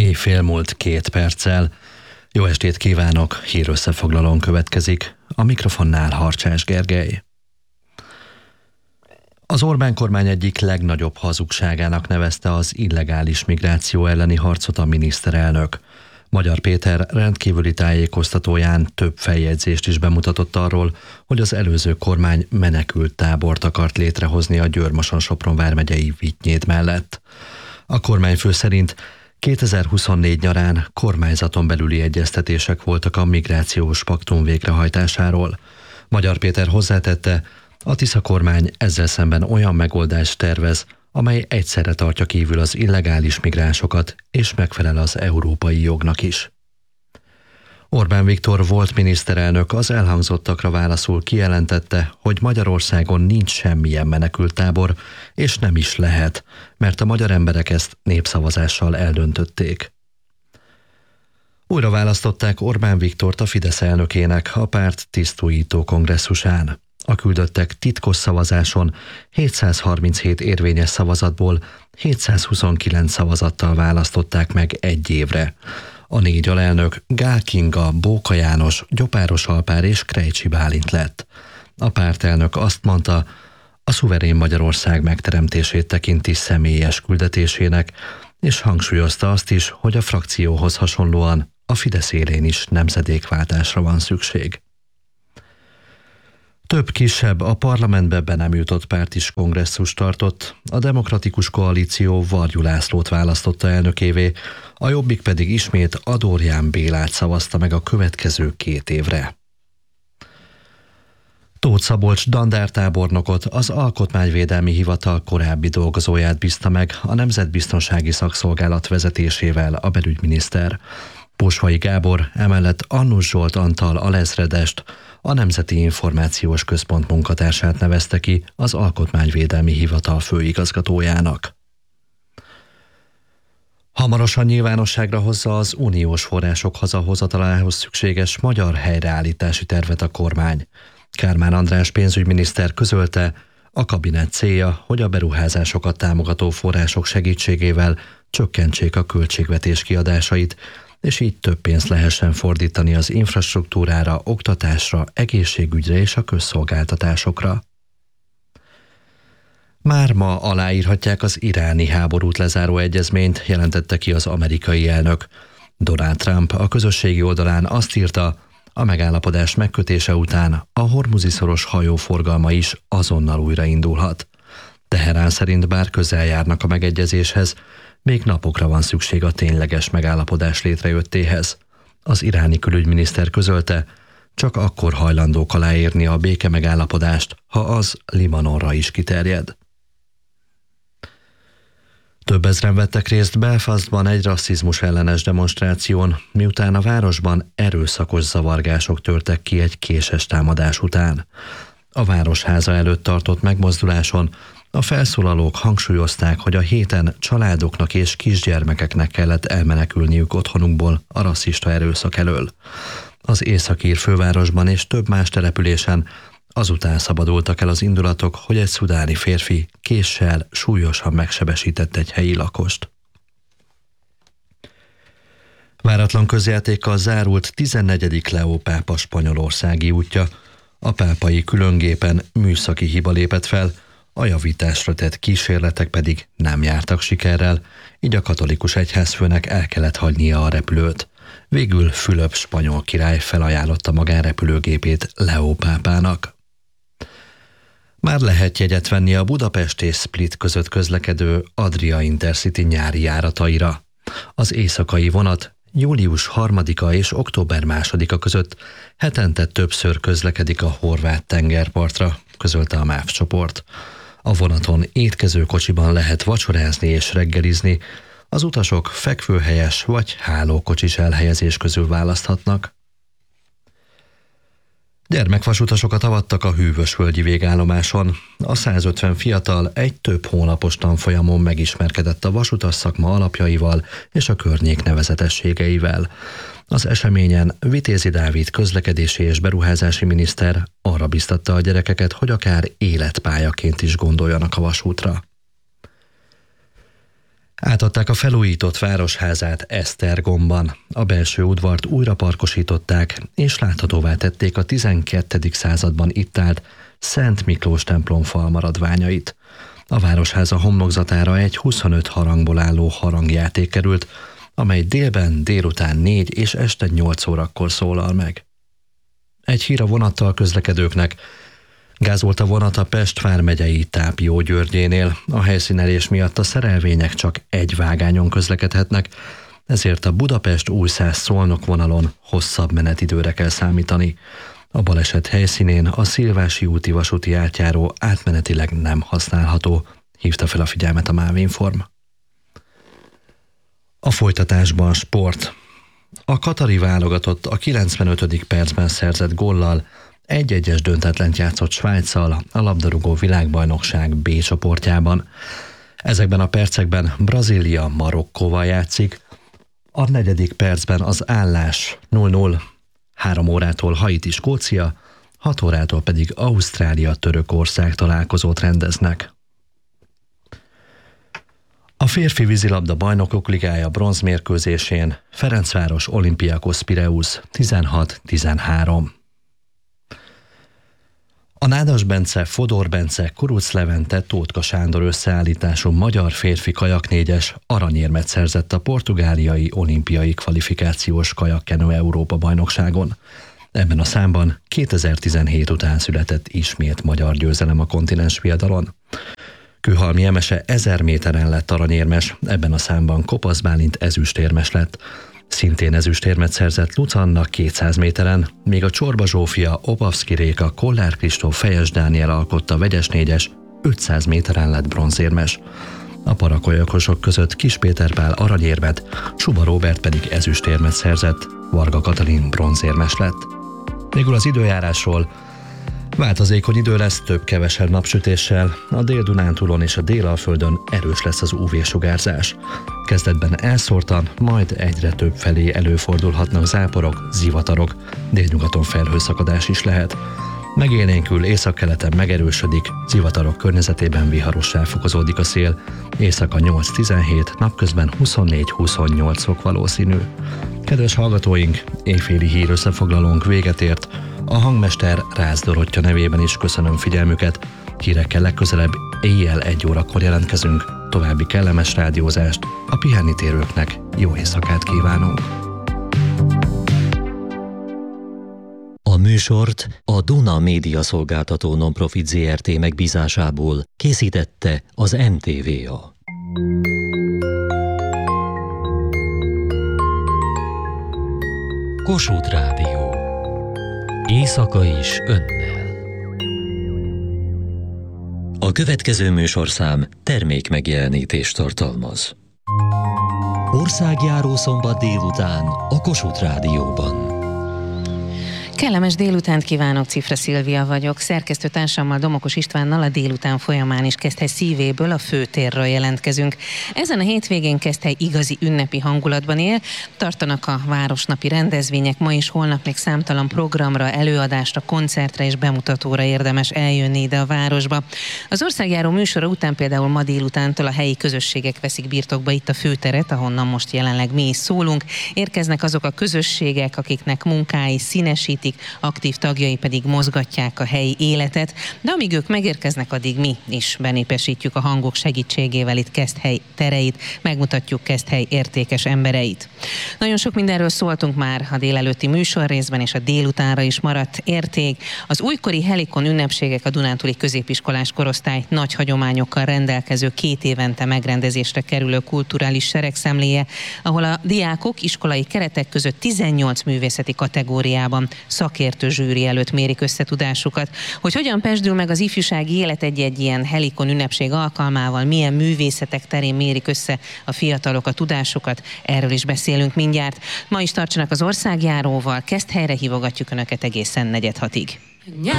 Éjfél múlt 2 perccel. Jó estét kívánok, hírösszefoglalón következik. A mikrofonnál Harcsás Gergely. Az Orbán kormány egyik legnagyobb hazugságának nevezte az illegális migráció elleni harcot a miniszterelnök. Magyar Péter rendkívüli tájékoztatóján több feljegyzést is bemutatott arról, hogy az előző kormány menekült tábort akart létrehozni a Győr-Moson-Sopron vármegyei Vitynyéd mellett. A kormányfő szerint 2024 nyarán kormányzaton belüli egyeztetések voltak a migrációs paktum végrehajtásáról. Magyar Péter hozzátette, a Tisza kormány ezzel szemben olyan megoldást tervez, amely egyszerre tartja kívül az illegális migránsokat és megfelel az európai jognak is. Orbán Viktor volt miniszterelnök az elhangzottakra válaszul kijelentette, hogy Magyarországon nincs semmilyen menekülttábor, és nem is lehet, mert a magyar emberek ezt népszavazással eldöntötték. Újra választották Orbán Viktort a Fidesz elnökének a párt tisztújító kongresszusán. A küldöttek titkos szavazáson 737 érvényes szavazatból 729 szavazattal választották meg 1 évre. A 4 alelnök Gál Kinga, Bóka János, Gyopáros Alpár és Krejcsi Bálint lett. A pártelnök azt mondta, a szuverén Magyarország megteremtését tekinti személyes küldetésének, és hangsúlyozta azt is, hogy a frakcióhoz hasonlóan a Fidesz élén is nemzedékváltásra van szükség. Több kisebb, a parlamentbe be nem jutott párt is kongresszus tartott, a Demokratikus Koalíció Varjú Lászlót választotta elnökévé, a Jobbik pedig ismét Adorján Bélát szavazta meg a következő 2 évre. Tóth Szabolcs dandártábornokot, az Alkotmányvédelmi Hivatal korábbi dolgozóját bízta meg a Nemzetbiztonsági Szakszolgálat vezetésével a belügyminiszter. Posvai Gábor emellett Annus Zsolt Antal alezredest, a Nemzeti Információs Központ munkatársát nevezte ki az Alkotmányvédelmi Hivatal főigazgatójának. Hamarosan nyilvánosságra hozza az uniós források hazahozatalához szükséges magyar helyreállítási tervet a kormány. Kármán András pénzügyminiszter közölte, a kabinet célja, hogy a beruházásokat támogató források segítségével csökkentsék a költségvetés kiadásait, és így több pénzt lehessen fordítani az infrastruktúrára, oktatásra, egészségügyre és a közszolgáltatásokra. Már ma aláírhatják az iráni háborút lezáró egyezményt, jelentette ki az amerikai elnök. Donald Trump a közösségi oldalán azt írta, a megállapodás megkötése után a Hormuzi-szoros hajóforgalma is azonnal újraindulhat. Teherán szerint bár közel járnak a megegyezéshez, még napokra van szükség a tényleges megállapodás létrejöttéhez. Az iráni külügyminiszter közölte, csak akkor hajlandók aláírni a béke megállapodást, ha az Libanonra is kiterjed. Több ezren vettek részt Belfastban egy rasszizmus ellenes demonstráción, miután a városban erőszakos zavargások törtek ki egy késes támadás után. A városháza előtt tartott megmozduláson a felszólalók hangsúlyozták, hogy a héten családoknak és kisgyermekeknek kellett elmenekülniük otthonukból a rasszista erőszak elől. Az északír fővárosban és több más településen azután szabadultak el az indulatok, hogy egy szudáni férfi késsel súlyosan megsebesített egy helyi lakost. Váratlan közjátékkal zárult 14. Leó pápa spanyolországi útja. A pápai különgépen műszaki hiba lépett fel, a javításra tett kísérletek pedig nem jártak sikerrel, így a katolikus egyházfőnek el kellett hagynia a repülőt. Végül Fülöp spanyol király felajánlotta magánrepülőgépét Leó pápának. Már lehet jegyet venni a Budapest és Split között közlekedő Adria Intercity nyári járataira. Az éjszakai vonat július 3-a és október 2-a között hetente többször közlekedik a horvát tengerpartra, közölte a MÁV csoport. A vonaton étkezőkocsiban lehet vacsorázni és reggelizni, az utasok fekvőhelyes vagy hálókocsis elhelyezés közül választhatnak. Gyermekvasutasokat avattak a hűvösvölgyi végállomáson. A 150 fiatal egy több hónapos tanfolyamon megismerkedett a vasutas szakma alapjaival és a környék nevezetességeivel. Az eseményen Vitézi Dávid közlekedési és beruházási miniszter arra biztatta a gyerekeket, hogy akár életpályaként is gondoljanak a vasútra. Átadták a felújított városházát Esztergomban. A belső udvart újra parkosították, és láthatóvá tették a 12. században itt állt Szent Miklós templom falmaradványait. A városháza homlokzatára egy 25 harangból álló harangjáték került, amely délben, délután 4 és este 8 órakor szólal meg. Egy hír a vonattal közlekedőknek. Gázolt a vonat a Pest vármegyei Tápió-Györgyénél. A helyszínelés miatt a szerelvények csak egy vágányon közlekedhetnek, ezért a Budapest-Újszász-Szolnok vonalon hosszabb menetidőre kell számítani. A baleset helyszínén a Szilvási úti vasúti átjáró átmenetileg nem használható, hívta fel a figyelmet a MÁV Inform. A folytatásban sport. A katari válogatott a 95. percben szerzett góllal 1-1-es döntetlent játszott Svájccal a labdarúgó világbajnokság B csoportjában. Ezekben a percekben Brazília Marokkóval játszik, a 4. percben az állás 0-0, 3 órától Haiti Skócia, 6 órától pedig Ausztrália Törökország találkozót rendeznek. A férfi vízilabda bajnokok ligája bronzmérkőzésén Ferencváros Olympiakos Pireus 16-13. A Nádas Bence, Fodor Bence, Kuruc Levente, Tótka Sándor összeállítású magyar férfi kajaknégyes aranyérmet szerzett a portugáliai olimpiai kvalifikációs kajakkenő Európa-bajnokságon. Ebben a számban 2017 után született ismét magyar győzelem a kontinens viadalon. Kőhalmi Emese 1000 méteren lett aranyérmes, ebben a számban Kopasz Bálint ezüstérmes lett. Szintén ezüstérmet szerzett Lucanna 200 méteren, míg a Csorba Zsófia, Opavszki Réka, Kollár Kristóf, Fejes Dániel alkotta vegyes négyes, 500 méteren lett bronzérmes. A parakolyakosok között Kis Péter Pál aranyérmet, Suba Róbert pedig ezüstérmet szerzett, Varga Katalin bronzérmes lett. Végül az időjárásról. Változékony idő lesz, több-kevesebb napsütéssel, a Dél-Dunántúlon és a Délalföldön erős lesz az UV-sugárzás. Kezdetben elszórtan, majd egyre több felé előfordulhatnak záporok, zivatarok, délnyugaton felhőszakadás is lehet. Megélénkül, északkeleten megerősödik, zivatarok környezetében viharossá fokozódik a szél, éjszaka 8-17, napközben 24-28 fok valószínű. Kedves hallgatóink, éjféli hír összefoglalónk véget ért. A hangmester Rácz Dorottya nevében is köszönöm figyelmüket. Hírekkel legközelebb éjjel 1 órakor jelentkezünk. További kellemes rádiózást, a pihenni térőknek jó éjszakát kívánunk. A műsort a Duna Média Szolgáltató Nonprofit Zrt. Megbízásából készítette az MTVA. Kossuth Rádió. Éjszaka is önnel. A következő műsorszám termékmegjelenítést tartalmaz. Országjáró szombat délután a Kossuth Rádióban. Kellemes délutánt kívánok, Cifra Szilvia vagyok. Szerkesztőtársammal, Domokos Istvánnal a délután folyamán is Keszthely szívéből, a főtérről jelentkezünk. Ezen a hétvégén Keszthely igazi ünnepi hangulatban él. Tartanak a városnapi rendezvények, ma és holnap még számtalan programra, előadásra, koncertre és bemutatóra érdemes eljönni ide a városba. Az országjáró műsora után például ma délutántól a helyi közösségek veszik birtokba itt a főteret, ahonnan most jelenleg mi is szólunk. Érkeznek azok a közösségek, akiknek munkái színesítik, aktív tagjai pedig mozgatják a helyi életet, de amíg ők megérkeznek, addig mi is benépesítjük a hangok segítségével itt Keszthely tereit, megmutatjuk Keszthely értékes embereit. Nagyon sok mindenről szóltunk már a délelőtti műsorrészben, és a délutánra is maradt érték. Az újkori Helikon ünnepségek a dunántúli középiskolás korosztály nagy hagyományokkal rendelkező 2 évente megrendezésre kerülő kulturális seregszemléje, ahol a diákok iskolai keretek között 18 művészeti kategóriában szakértő zsűri előtt mérik összetudásukat. Hogy hogyan pesdül meg az ifjúsági élet egy ilyen Helikon ünnepség alkalmával, milyen művészetek terén mérik össze a fiatalok a tudásukat, erről is beszélünk mindjárt. Ma is tartsanak az országjáróval, Keszthelyre hívogatjuk Önöket egészen 4:30.